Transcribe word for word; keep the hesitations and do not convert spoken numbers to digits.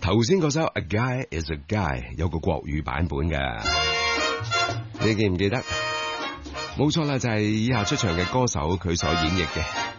頭先嗰首 A Guy Is a Guy 有個國語版本㗎，你記唔記得？冇錯啦，就係以下出場嘅歌手佢所演繹嘅。